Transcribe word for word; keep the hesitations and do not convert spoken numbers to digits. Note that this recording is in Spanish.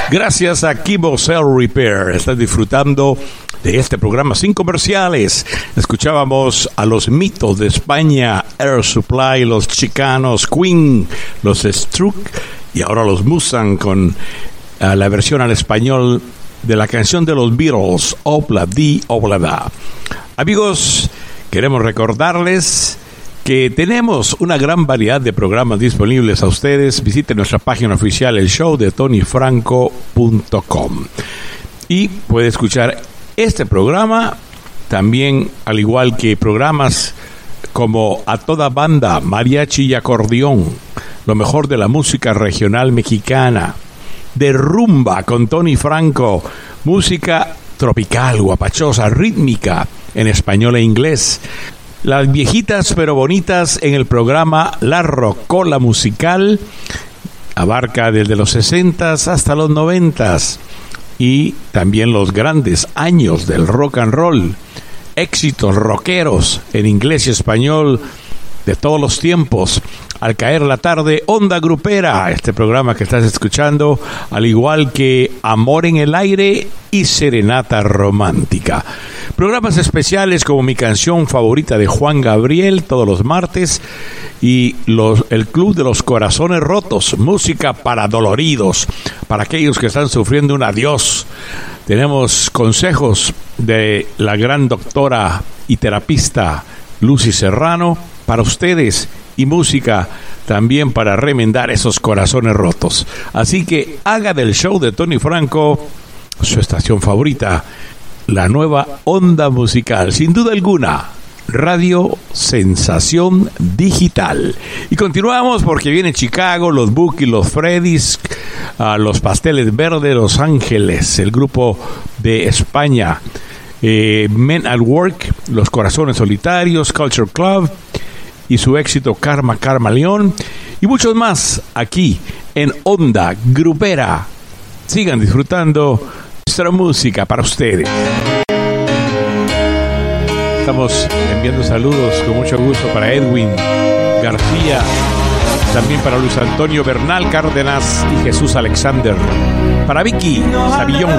Gracias a Kibo Cell Repair. Estás disfrutando de este programa sin comerciales. Escuchábamos a los mitos de España, Air Supply, los Chicanos, Queen, los Struck y ahora los Mustang con uh, la versión al español de la canción de los Beatles, Obla Di Obla Da. Amigos, queremos recordarles que tenemos una gran variedad de programas disponibles a ustedes. Visiten nuestra página oficial, el show de tony franco punto com, y puede escuchar este programa también, al igual que programas como A Toda Banda, Mariachi y Acordeón, lo mejor de la música regional mexicana, de rumba con Tony Franco, música tropical, guapachosa, rítmica en español e inglés. Las viejitas pero bonitas en el programa La Rocola Musical, abarca desde los sesentas hasta los noventas, y también los grandes años del rock and roll, éxitos rockeros en inglés y español de todos los tiempos. Al caer la tarde, Onda Grupera, este programa que estás escuchando, al igual que Amor en el Aire y Serenata Romántica. Programas especiales como Mi Canción Favorita de Juan Gabriel todos los martes, y los, el Club de los Corazones Rotos, música para doloridos, para aquellos que están sufriendo un adiós. Tenemos consejos de la gran doctora y terapista Lucy Serrano para ustedes, y música también para remendar esos corazones rotos. Así que haga del show de Tony Franco su estación favorita, la nueva onda musical, sin duda alguna, Radio Sensación Digital. Y continuamos porque viene Chicago, los Bookies, los Freddys, uh, los Pasteles Verdes, Los Ángeles, el grupo de España, eh, Men at Work, Los Corazones Solitarios, Culture Club y su éxito Karma Karma León, y muchos más aquí en Onda Grupera. Sigan disfrutando nuestra música para ustedes. Estamos enviando saludos con mucho gusto para Edwin García, también para Luis Antonio Bernal Cárdenas y Jesús Alexander, para Vicky Savillón.